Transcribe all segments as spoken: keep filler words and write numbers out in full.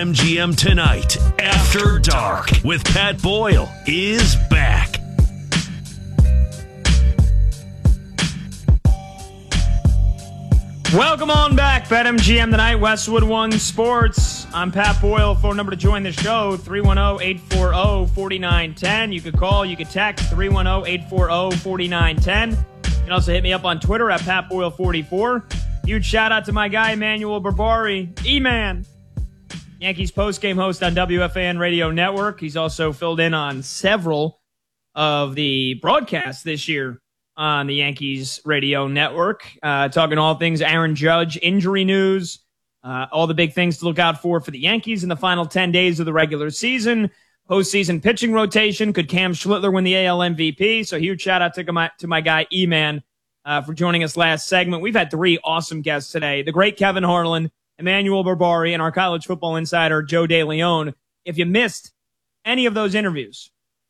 BetMGM Tonight, After Dark, with Pat Boyle, is back. Welcome on back, BetMGM Tonight, Westwood One Sports. I'm Pat Boyle. Phone number to join the show, three one zero, eight four zero, four nine one zero. You could call, you could text, three one zero, eight four zero, four nine one zero. You can also hit me up on Twitter at Pat Boyle forty-four. Huge shout out to my guy, Emmanuel Barbari, E-Man. Yankees postgame host on W F A N Radio Network. He's also filled in on several of the broadcasts this year on the Yankees Radio Network, uh, talking all things Aaron Judge, injury news, uh, all the big things to look out for for the Yankees in the final ten days of the regular season, postseason pitching rotation. Could Cam Schlittler win the A L M V P? So huge shout out to my, to my guy E-Man uh, for joining us last segment. We've had three awesome guests today. The great Kevin Harlan, Emmanuel Barbari, and our college football insider, Joe DeLeon. If you missed any of those interviews,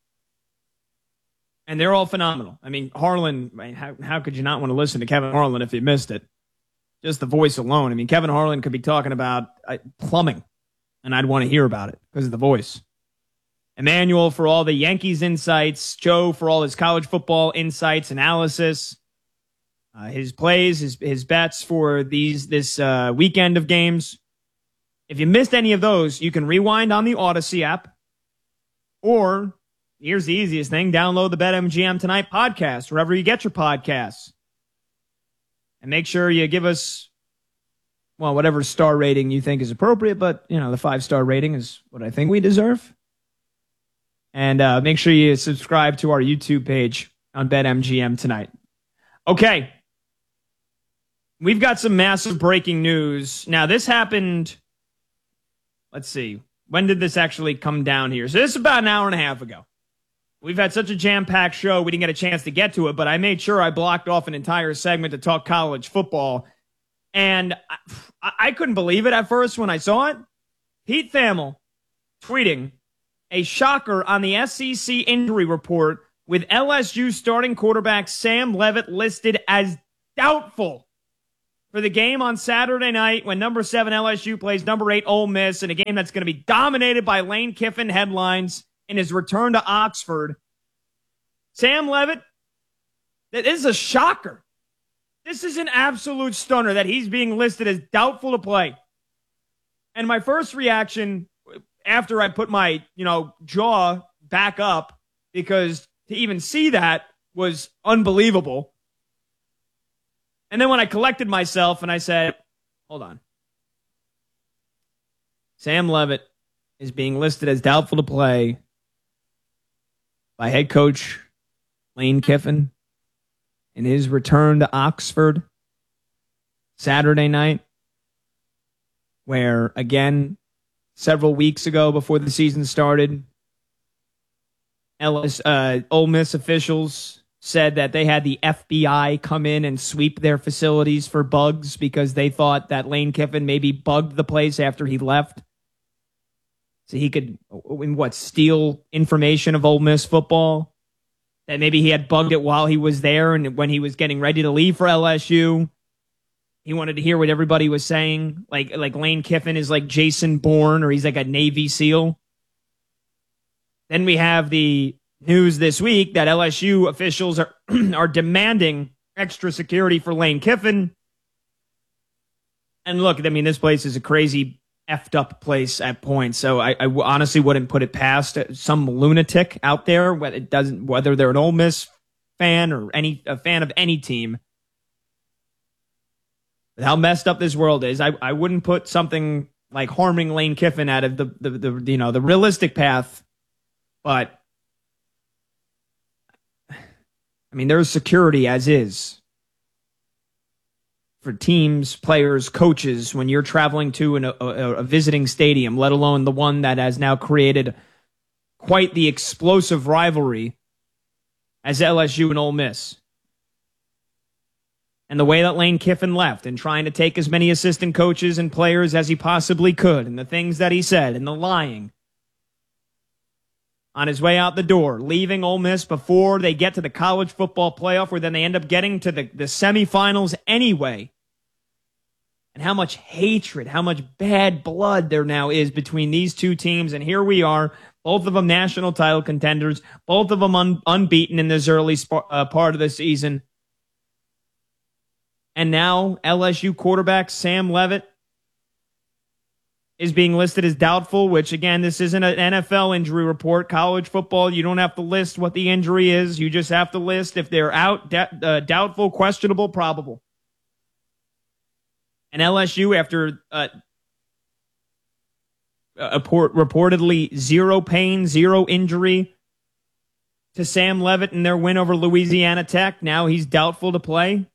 and they're all phenomenal. I mean, Harlan, how, how could you not want to listen to Kevin Harlan if you missed it? Just the voice alone. I mean, Kevin Harlan could be talking about uh, plumbing, and I'd want to hear about it because of the voice. Emmanuel for all the Yankees insights. Joe for all his college football insights, analysis, uh, his plays, his his bets for these this uh, weekend of games. If you missed any of those, you can rewind on the Odyssey app, or here's the easiest thing. Download the BetMGM Tonight podcast, wherever you get your podcasts. And make sure you give us, well, whatever star rating you think is appropriate, but, you know, the five-star rating is what I think we deserve. And uh, make sure you subscribe to our YouTube page on BetMGM Tonight. Okay. We've got some massive breaking news. Now, this happened, let's see, when did this actually come down here? So this is about an hour and a half ago. We've had such a jam-packed show, we didn't get a chance to get to it, but I made sure I blocked off an entire segment to talk college football. And I, I couldn't believe it at first when I saw it. Pete Thamel tweeting a shocker on the S E C injury report with L S U starting quarterback Sam Leavitt listed as doubtful for the game on Saturday night when number seven L S U plays number eight Ole Miss in a game that's going to be dominated by Lane Kiffin headlines in his return to Oxford. Sam Leavitt, this is a shocker. This is an absolute stunner that he's being listed as doubtful to play. And my first reaction after I put my, you know, jaw back up, because to even see that was unbelievable. And then when I collected myself and I said, hold on. Sam Leavitt is being listed as doubtful to play by head coach Lane Kiffin in his return to Oxford Saturday night, where, again, several weeks ago before the season started, L S, uh, Ole Miss officials said that they had the F B I come in and sweep their facilities for bugs because they thought that Lane Kiffin maybe bugged the place after he left. So he could, what, steal information of Ole Miss football? That maybe he had bugged it while he was there, and when he was getting ready to leave for L S U, he wanted to hear what everybody was saying. Like, like Lane Kiffin is like Jason Bourne, or he's like a Navy SEAL. Then we have the news this week that L S U officials are, are demanding extra security for Lane Kiffin. And look, I mean, this place is a crazy effed up place at points. So I, I honestly wouldn't put it past some lunatic out there, whether it doesn't, whether they're an Ole Miss fan or any a fan of any team. With how messed up this world is, I, I wouldn't put something like harming Lane Kiffin out of the, the, the you know the realistic path. But I mean, there's security as is for teams, players, coaches when you're traveling to an, a, a visiting stadium, let alone the one that has now created quite the explosive rivalry as L S U and Ole Miss. And the way that Lane Kiffin left and trying to take as many assistant coaches and players as he possibly could, and the things that he said and the lying on his way out the door, leaving Ole Miss before they get to the college football playoff, where then they end up getting to the, the semifinals anyway. and how much hatred, how much bad blood there now is between these two teams. And here we are, both of them national title contenders, both of them un- unbeaten in this early sp- uh, part of the season. And now L S U quarterback Sam Leavitt is being listed as doubtful, which, again, this isn't an N F L injury report. College football, you don't have to list what the injury is. You just have to list if they're out, d- uh, doubtful, questionable, probable. And L S U, after uh, uh, reportedly zero pain, zero injury to Sam Leavitt in their win over Louisiana Tech, now he's doubtful to play.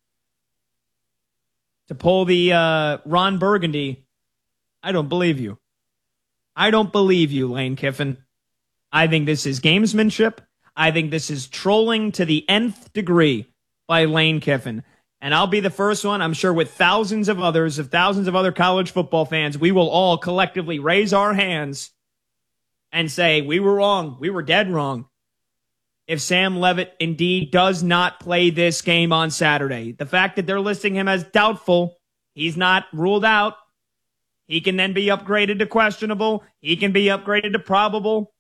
To pull the uh, Ron Burgundy, I don't believe you. I don't believe you, Lane Kiffin. I think this is gamesmanship. I think this is trolling to the nth degree by Lane Kiffin. And I'll be the first one, I'm sure with thousands of others, of thousands of other college football fans, we will all collectively raise our hands and say, we were wrong. We were dead wrong. If Sam Leavitt indeed does not play this game on Saturday. The fact that they're listing him as doubtful, he's not ruled out. He can then be upgraded to questionable. He can be upgraded to probable.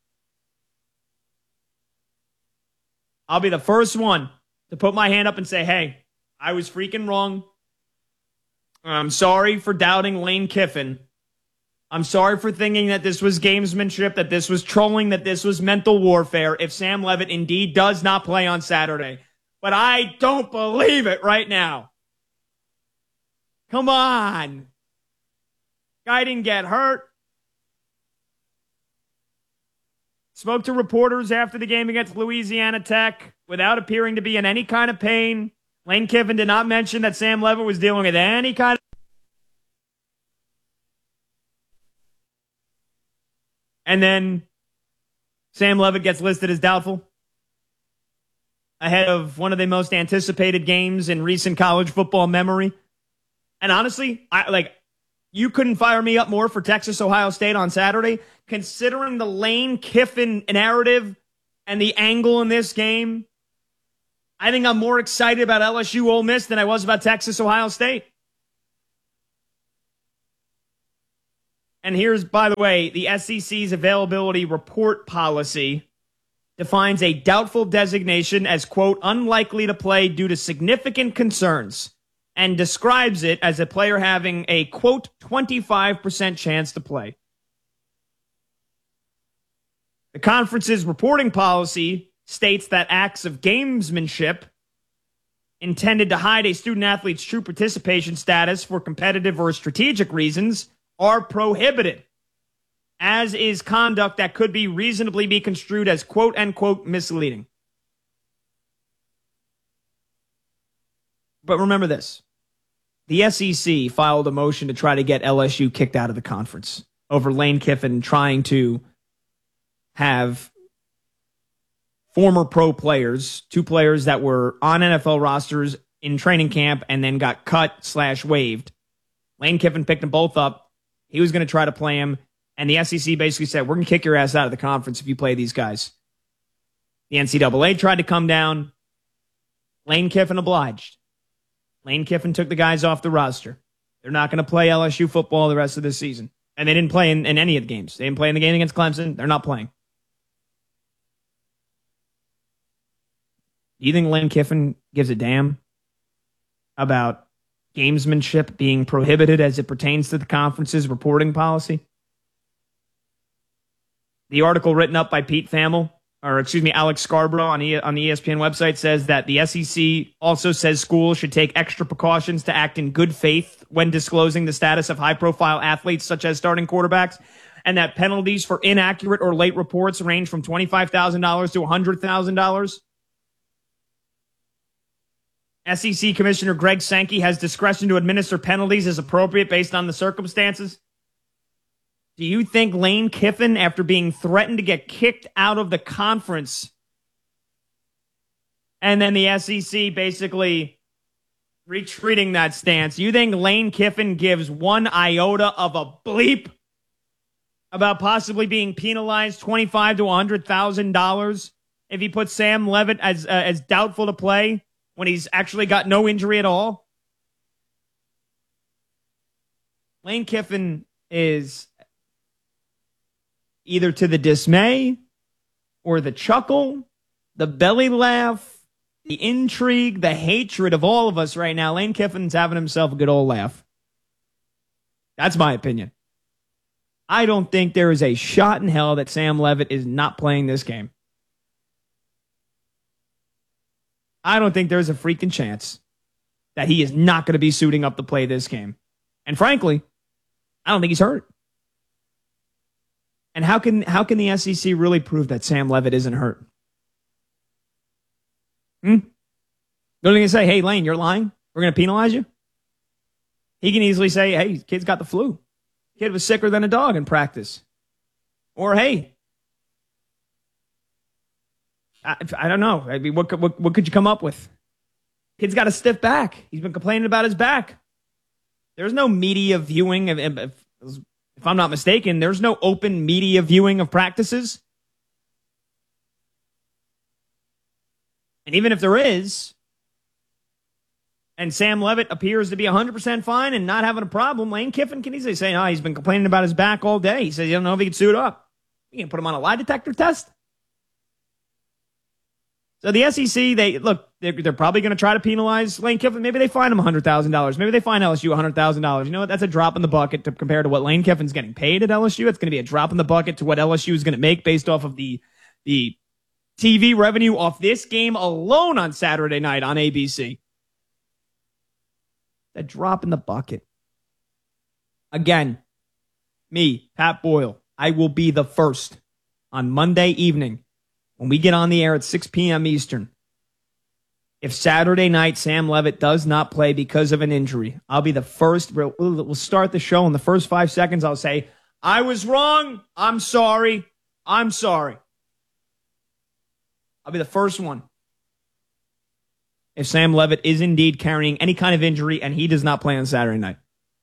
I'll be the first one to put my hand up and say, hey, I was freaking wrong. I'm sorry for doubting Lane Kiffin. I'm sorry for thinking that this was gamesmanship, that this was trolling, that this was mental warfare if Sam Leavitt indeed does not play on Saturday. But I don't believe it right now. Come on. Guy didn't get hurt. Spoke to reporters after the game against Louisiana Tech without appearing to be in any kind of pain. Lane Kiffin did not mention that Sam Leavitt was dealing with any kind of And then Sam Leavitt gets listed as doubtful ahead of one of the most anticipated games in recent college football memory. And honestly, I like you couldn't fire me up more for Texas Ohio State on Saturday, considering the Lane Kiffin narrative and the angle in this game. I think I'm more excited about L S U Ole Miss than I was about Texas Ohio State. And here's, by the way, the S E C's availability report policy defines a doubtful designation as, quote, unlikely to play due to significant concerns, and describes it as a player having a, quote, twenty-five percent chance to play. The conference's reporting policy states that acts of gamesmanship intended to hide a student-athlete's true participation status for competitive or strategic reasons are prohibited, as is conduct that could be reasonably be construed as quote-unquote misleading. But remember this. The S E C filed a motion to try to get L S U kicked out of the conference over Lane Kiffin trying to have former pro players, two players that were on N F L rosters in training camp and then got cut slash waived. Lane Kiffin picked them both up. He was going to try to play him, and the S E C basically said, we're going to kick your ass out of the conference if you play these guys. The N C double A tried to come down. Lane Kiffin obliged. Lane Kiffin took the guys off the roster. They're not going to play L S U football the rest of this season. And they didn't play in, in any of the games. They didn't play in the game against Clemson. They're not playing. Do you think Lane Kiffin gives a damn about gamesmanship being prohibited as it pertains to the conference's reporting policy? The article written up by Pete Thamel, or excuse me, Alex Scarborough on, e- on the E S P N website says that the S E C also says schools should take extra precautions to act in good faith when disclosing the status of high-profile athletes such as starting quarterbacks, and that penalties for inaccurate or late reports range from twenty-five thousand dollars to one hundred thousand dollars. S E C Commissioner Greg Sankey has discretion to administer penalties as appropriate based on the circumstances. Do you think Lane Kiffin, after being threatened to get kicked out of the conference, and then the S E C basically retreating that stance, you think Lane Kiffin gives one iota of a bleep about possibly being penalized twenty-five to one hundred thousand dollars if he puts Sam Leavitt as uh, as doubtful to play when he's actually got no injury at all? Lane Kiffin is either to the dismay or the chuckle, the belly laugh, the intrigue, the hatred of all of us right now. Lane Kiffin's having himself a good old laugh. That's my opinion. I don't think there is a shot in hell that Sam Leavitt is not playing this game. I don't think there's a freaking chance that he is not going to be suiting up to play this game. And frankly, I don't think he's hurt. And how can how can the S E C really prove that Sam Leavitt isn't hurt? Hmm? They're going to say, hey, Lane, you're lying. We're going to penalize you. He can easily say, hey, kid's got the flu. Kid was sicker than a dog in practice. Or, hey, I, I don't know. I mean, what, what, what could you come up with? Kid's got a stiff back. He's been complaining about his back. There's no media viewing. Of, if, if I'm not mistaken, there's no open media viewing of practices. And even if there is, and Sam Leavitt appears to be one hundred percent fine and not having a problem, Lane Kiffin can easily say, no, he's been complaining about his back all day. He says, you don't know if he can suit up. You can put him on a lie detector test. So the S E C, they look, they're, they're probably going to try to penalize Lane Kiffin. Maybe they fine him one hundred thousand dollars. Maybe they fine L S U one hundred thousand dollars. You know what? That's a drop in the bucket to compare to what Lane Kiffin's getting paid at L S U. It's going to be a drop in the bucket to what L S U is going to make based off of the the T V revenue off this game alone on Saturday night on A B C. A drop in the bucket. Again, me, Pat Boyle, I will be the first on Monday evening when we get on the air at six p.m. Eastern. If Saturday night Sam Leavitt does not play because of an injury, I'll be the first. We'll, we'll start the show in the first five seconds. I'll say, I was wrong. I'm sorry. I'm sorry. I'll be the first one. If Sam Leavitt is indeed carrying any kind of injury and he does not play on Saturday night.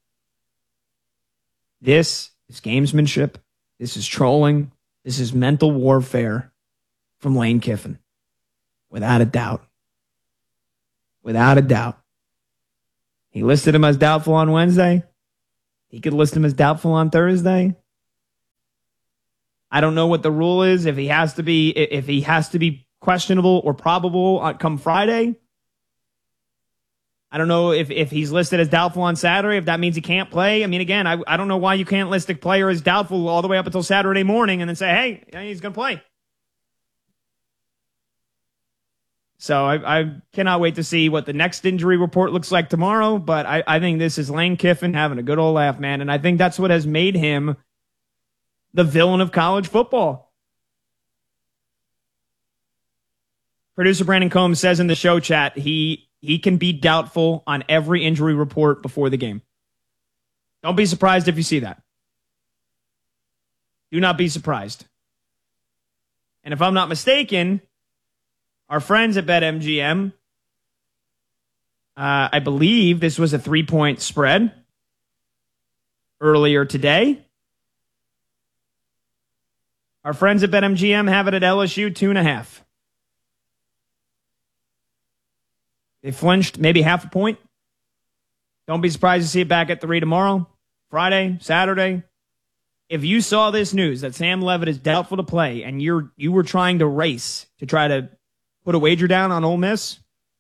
This is gamesmanship. This is trolling. This is mental warfare from Lane Kiffin. Without a doubt. Without a doubt. He listed him as doubtful on Wednesday. He could list him as doubtful on Thursday. I don't know what the rule is. If he has to be, if he has to be questionable or probable come Friday. I don't know if, if he's listed as doubtful on Saturday, if that means he can't play. I mean, again, I, I don't know why you can't list a player as doubtful all the way up until Saturday morning and then say, hey, he's going to play. So I, I cannot wait to see what the next injury report looks like tomorrow, but I, I think this is Lane Kiffin having a good old laugh, man, and I think that's what has made him the villain of college football. Producer Brandon Combs says in the show chat he he can be doubtful on every injury report before the game. Don't be surprised if you see that. Do not be surprised. And if I'm not mistaken, our friends at BetMGM, uh, I believe this was a three-point spread earlier today. Our friends at BetMGM have it at L S U two and a half. They flinched maybe half a point. Don't be surprised to see it back at three tomorrow, Friday, Saturday. If you saw this news that Sam Leavitt is doubtful to play and you're you were trying to race to try to put a wager down on Ole Miss,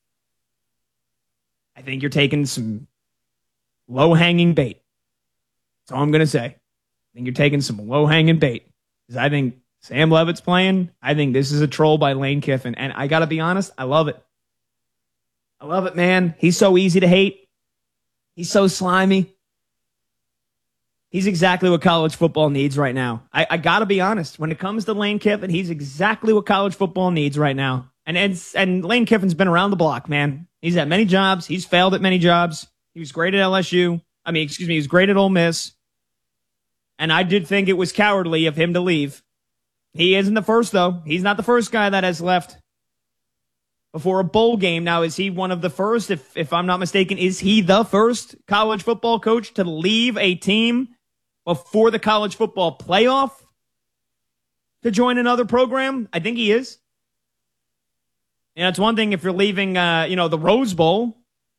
I think you're taking some low-hanging bait. That's all I'm going to say. I think you're taking some low-hanging bait. Because I think Sam Leavitt's playing. I think this is a troll by Lane Kiffin. And I got to be honest, I love it. I love it, man. He's so easy to hate. He's so slimy. He's exactly what college football needs right now. I, I got to be honest. When it comes to Lane Kiffin, he's exactly what college football needs right now. And, and, and Lane Kiffin's been around the block, man. He's had many jobs. He's failed at many jobs. He was great at L S U. I mean, excuse me, he was great at Ole Miss. And I did think it was cowardly of him to leave. He isn't the first, though. He's not the first guy that has left before a bowl game. Now, is he one of the first? If if I'm not mistaken, is he the first college football coach to leave a team before the college football playoff to join another program? I think he is. And it's one thing if you're leaving, uh, you know, the Rose Bowl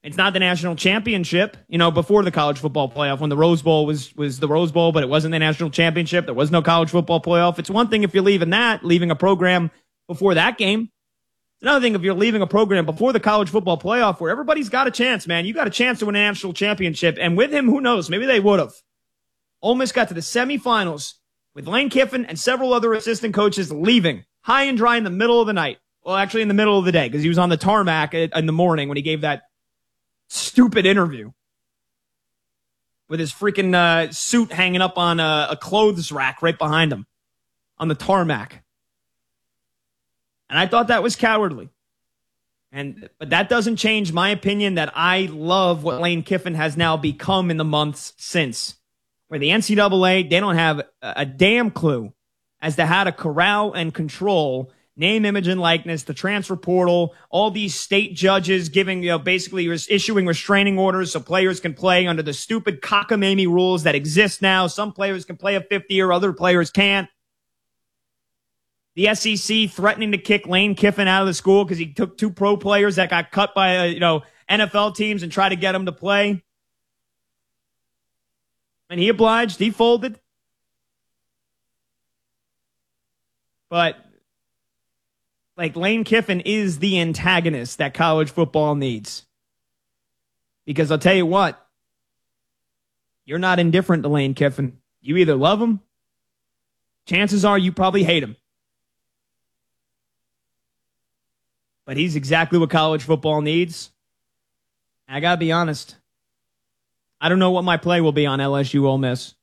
It's not the national championship, you know, before the college football playoff when the Rose Bowl was, was the Rose Bowl, but it wasn't the national championship. There was no college football playoff. It's one thing if you're leaving that, leaving a program before that game. It's another thing if you're leaving a program before the college football playoff where everybody's got a chance, man. You got a chance to win a national championship. And with him, who knows? Maybe they would have. Ole Miss got to the semifinals with Lane Kiffin and several other assistant coaches leaving high and dry in the middle of the night. Well, actually in the middle of the day because he was on the tarmac in the morning when he gave that stupid interview with his freaking uh, suit hanging up on a, a clothes rack right behind him on the tarmac. And I thought that was cowardly. And but that doesn't change my opinion that I love what Lane Kiffin has now become in the months since. Where the N C double A, they don't have a, a damn clue as to how to corral and control name, image, and likeness, the transfer portal, all these state judges giving, you know, basically issuing restraining orders so players can play under the stupid cockamamie rules that exist now. Some players can play a fifth year, other players can't. The S E C threatening to kick Lane Kiffin out of the school because he took two pro players that got cut by, uh, you know, N F L teams and tried to get them to play. And he obliged, he folded. But like Lane Kiffin is the antagonist that college football needs. Because I'll tell you what, you're not indifferent to Lane Kiffin. You either love him, chances are you probably hate him. But he's exactly what college football needs. I gotta be honest, I don't know what my play will be on L S U Ole Miss.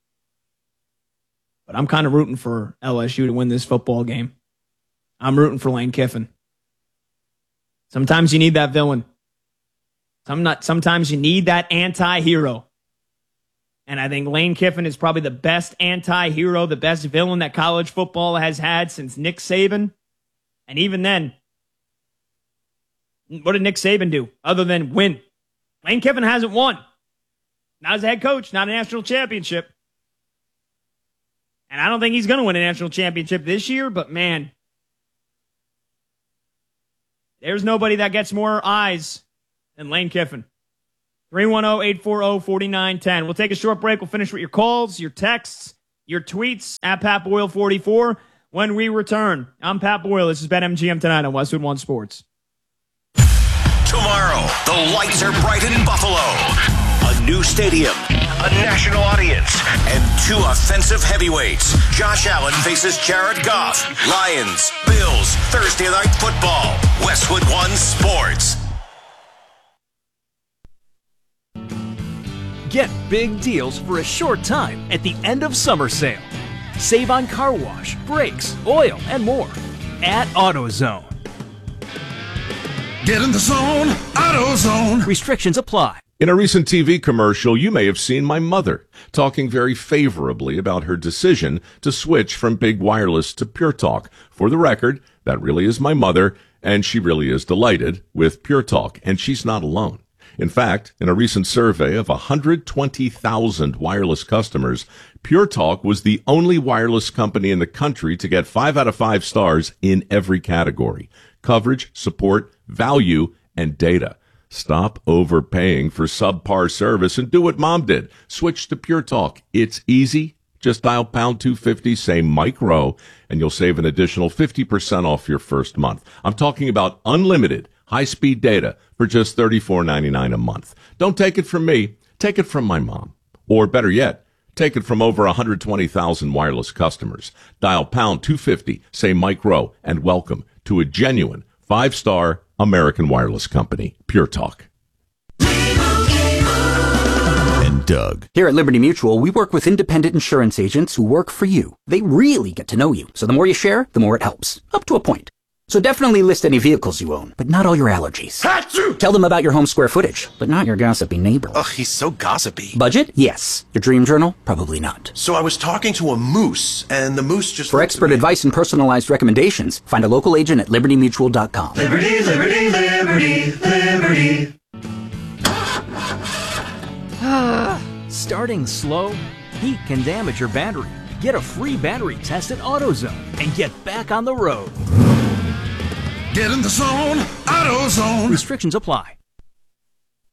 But I'm kind of rooting for L S U to win this football game. I'm rooting for Lane Kiffin. Sometimes you need that villain. Some not, sometimes you need that anti-hero. And I think Lane Kiffin is probably the best anti-hero, the best villain that college football has had since Nick Saban. And even then, what did Nick Saban do other than win? Lane Kiffin hasn't won. Not as a head coach, not a national championship. And I don't think he's going to win a national championship this year, but man, there's nobody that gets more eyes than Lane Kiffin. three one zero, eight four zero, four nine one zero. We'll take a short break. We'll finish with your calls, your texts, your tweets at Pat Boyle forty-four when we return. I'm Pat Boyle. This is BetMGM tonight on Westwood One Sports. Tomorrow, the lights are bright in Buffalo. A new stadium, a national audience, and two offensive heavyweights. Josh Allen faces Jared Goff. Lions, Bills, Thursday Night Football. Westwood One Sports. Get big deals for a short time at the end of summer sale. Save on car wash, brakes, oil, and more at AutoZone. Get in the zone, AutoZone. Restrictions apply. In a recent T V commercial, you may have seen my mother talking very favorably about her decision to switch from Big Wireless to Pure Talk. For the record, that really is my mother, and she really is delighted with Pure Talk, and she's not alone. In fact, in a recent survey of one hundred twenty thousand wireless customers, Pure Talk was the only wireless company in the country to get five out of five stars in every category: coverage, support, value, and data. Stop overpaying for subpar service and do what Mom did. Switch to Pure Talk. It's easy. Just dial pound two fifty, say Mike Rowe, and you'll save an additional fifty percent off your first month. I'm talking about unlimited high-speed data for just thirty-four ninety-nine a month. Don't take it from me. Take it from my mom. Or better yet, take it from over one hundred twenty thousand wireless customers. Dial pound two fifty, say Mike Rowe, and welcome to a genuine five-star American wireless company, Pure Talk. And Doug. Here at Liberty Mutual, we work with independent insurance agents who work for you. They really get to know you, so the more you share, the more it helps. Up to a point. So definitely list any vehicles you own, but not all your allergies. Achoo! Tell them about your home square footage, but not your gossipy neighbor. Ugh, he's so gossipy. Budget? Yes. Your dream journal? Probably not. So I was talking to a moose, and the moose just... For expert advice and personalized recommendations, find a local agent at liberty mutual dot com. Liberty, liberty, liberty, liberty. Starting slow? Heat can damage your battery. Get a free battery test at AutoZone and get back on the road. Get in the zone, AutoZone. Restrictions apply.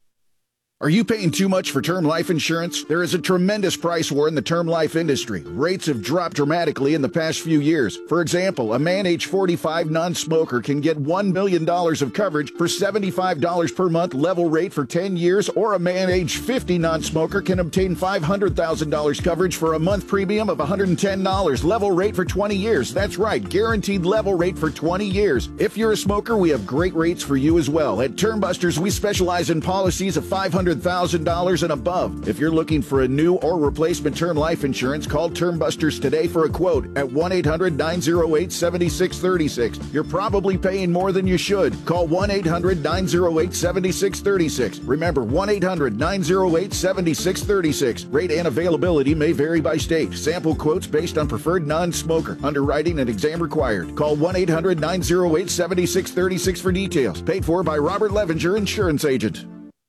Are you paying too much for term life insurance? There is a tremendous price war in the term life industry. Rates have dropped dramatically in the past few years. For example, a man age forty-five non-smoker can get one million dollars of coverage for seventy-five dollars per month level rate for ten years, or a man age fifty non-smoker can obtain five hundred thousand dollars coverage for a month premium of one hundred ten dollars level rate for twenty years. That's right, guaranteed level rate for twenty years. If you're a smoker, we have great rates for you as well. At Term Busters, we specialize in policies of five hundred thousand dollars and above. If you're looking for a new or replacement term life insurance, call Term Busters today for a quote at one eight hundred nine oh eight seven six three six. You're probably paying more than you should. Call one eight hundred nine oh eight seven six three six. Remember, one eight hundred nine oh eight seven six three six. Rate and availability may vary by state. Sample quotes based on preferred non-smoker. Underwriting and exam required. Call one eight hundred nine oh eight seven six three six for details. Paid for by Robert Levenger, insurance agent.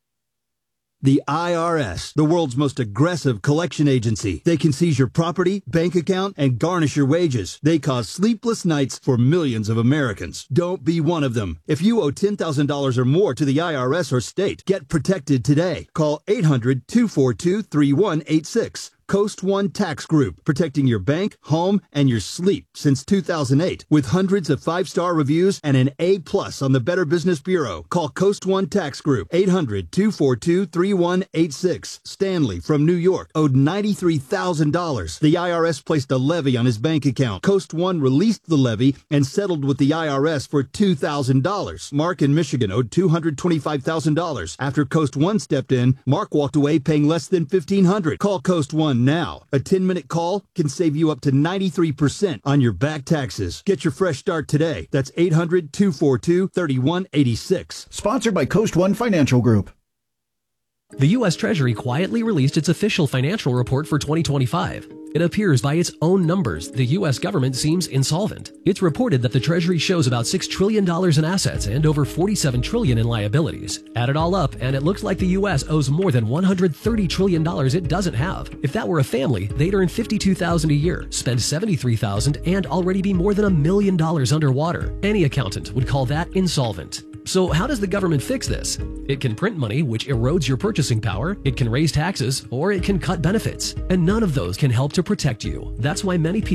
The I R S, the world's most aggressive collection agency. They can seize your property, bank account, and garnish your wages. They cause sleepless nights for millions of Americans. Don't be one of them. If you owe ten thousand dollars or more to the I R S or state, get protected today. Call eight hundred two four two three one eight six. Coast One Tax Group, protecting your bank, home, and your sleep since two thousand eight. With hundreds of five-star reviews and an A plus on the Better Business Bureau. Call Coast One Tax Group, eight hundred two four two three one eight six. Stanley from New York owed ninety-three thousand dollars. The I R S placed a levy on his bank account. Coast One released the levy and settled with the I R S for two thousand dollars. Mark in Michigan owed two hundred twenty-five thousand dollars. After Coast One stepped in, Mark walked away paying less than fifteen hundred dollars. Call Coast One now. A ten-minute call can save you up to ninety-three percent on your back taxes. Get your fresh start today. That's eight hundred two four two three one eight six. Sponsored by Coast One Financial Group. The U S Treasury quietly released its official financial report for twenty twenty-five. It appears by its own numbers the U S government seems insolvent. It's reported that the Treasury shows about six trillion dollars in assets and over forty-seven trillion dollars in liabilities. Add it all up, and it looks like the U S owes more than one hundred thirty trillion dollars it doesn't have. If that were a family, they'd earn fifty-two thousand dollars a year, spend seventy-three thousand dollars, and already be more than a million dollars underwater. Any accountant would call that insolvent. So how does the government fix this? It can print money, which erodes your purchasing power, it can raise taxes, or it can cut benefits. And none of those can help to protect you. That's why many people